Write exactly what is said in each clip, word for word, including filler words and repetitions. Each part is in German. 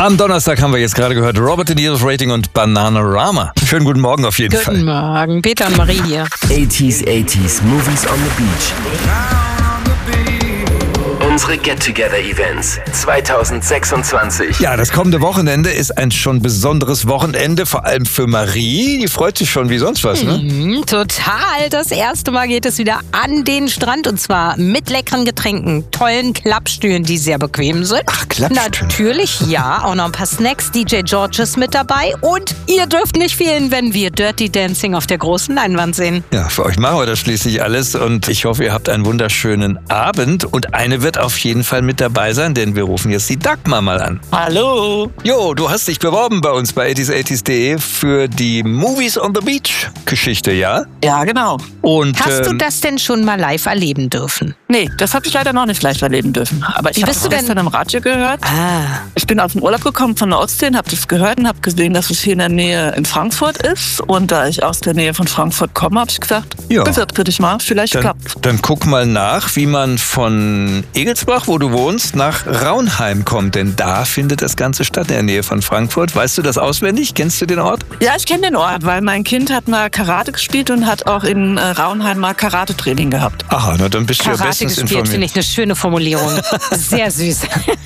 Am Donnerstag haben wir jetzt gerade gehört Robert De Niro's Rating und Bananarama. Schönen guten Morgen auf jeden Guten Fall. Guten Morgen, Peter und Marie hier. eighties, eighties, Movies on the Beach. Unsere Get-Together-Events zwanzig sechsundzwanzig. Ja, das kommende Wochenende ist ein schon besonderes Wochenende, vor allem für Marie. Die freut sich schon wie sonst was, ne? Mhm, total. Das erste Mal geht es wieder an den Strand und zwar mit leckeren Getränken, tollen Klappstühlen, die sehr bequem sind. Ach, Klappstühle. Natürlich, ja. Auch noch ein paar Snacks. D J George ist mit dabei und ihr dürft nicht fehlen, wenn wir Dirty Dancing auf der großen Leinwand sehen. Ja, für euch machen wir das schließlich alles und ich hoffe, ihr habt einen wunderschönen Abend und eine wird auf jeden Fall mit dabei sein, denn wir rufen jetzt die Dagmar mal an. Hallo. Jo, du hast dich beworben bei uns bei eighties eighties punkt de für die Movies on the Beach Geschichte, ja? Ja, genau. Und, Hast ähm, du das denn schon mal live erleben dürfen? Nee, das habe ich leider noch nicht live erleben dürfen. Aber ich Wie habe bist es du denn- gestern im Radio gehört. Ah. Ich bin aus dem Urlaub gekommen von der Ostsee und habe das gehört und habe gesehen, dass es hier in der Nähe in Frankfurt ist. Und da ich aus der Nähe von Frankfurt komme, habe ich gesagt, Ja. bewirb dich mal, vielleicht Dann, klappt. dann guck mal nach, wie man von Egelsbach, wo du wohnst, nach Raunheim kommt. Denn da findet das Ganze statt, in der Nähe von Frankfurt. Weißt du das auswendig? Kennst du den Ort? Ja, ich kenne den Ort, weil mein Kind hat mal Karate gespielt und hat auch in äh, Raunheim mal Karate-Training gehabt. Aha, na, dann bist du ja Karate bestens gespielt, informiert. finde ich eine schöne Formulierung. Sehr süß.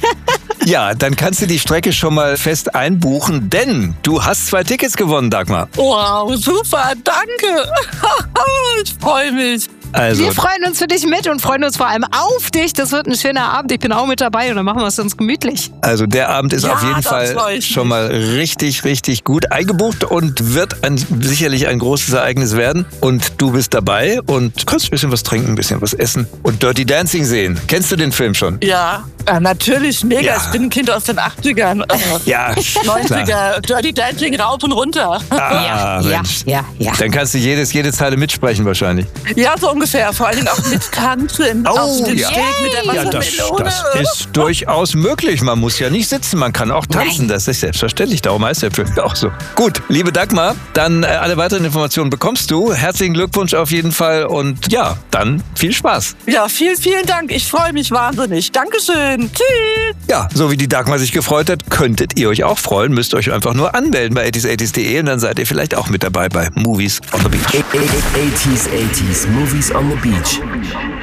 Ja, dann kannst du die Strecke schon mal fest einbuchen, denn du hast zwei Tickets gewonnen, Dagmar. Wow, super, danke. Ich freue mich. Also, Wir freuen uns für dich mit und freuen uns vor allem auf dich. Das wird ein schöner Abend. Ich bin auch mit dabei und dann machen wir es uns gemütlich. also der Abend ist Ja, auf jeden da Fall freu ich schon mich. mal richtig, richtig gut eingebucht und wird ein, sicherlich ein großes Ereignis werden. Und du bist dabei und kannst ein bisschen was trinken, ein bisschen was essen und Dirty Dancing sehen. Kennst du den Film schon? Ja, äh, natürlich, mega. Ja. Ich bin ein Kind aus den achtzigern. Äh, Ja, klar. neunziger, Dirty Dancing rauf und runter. Ah, ja, Mensch. ja, ja. Dann kannst du jedes, jede Zeile mitsprechen wahrscheinlich. Ja, so ungefähr. Vor allen Dingen auch mit Tanzen Oh, auf dem ja. Steg mit der Ja, das, Wassermelone. das ist durchaus möglich. Man muss ja nicht sitzen, man kann auch tanzen. Nein. Das ist selbstverständlich. Darum heißt der Film auch so. Gut, liebe Dagmar, dann äh, alle weiteren Informationen bekommst du. Herzlichen Glückwunsch auf jeden Fall und ja, dann viel Spaß. Ja, vielen, vielen Dank. Ich freue mich wahnsinnig. Dankeschön. Tschüss. Ja, so wie die Dagmar sich gefreut hat, könntet ihr euch auch freuen. Müsst euch einfach nur anmelden bei eighties eighties punkt de und dann seid ihr vielleicht auch mit dabei bei Movies on the Beach. eighties, eighties, Movies on the Beach.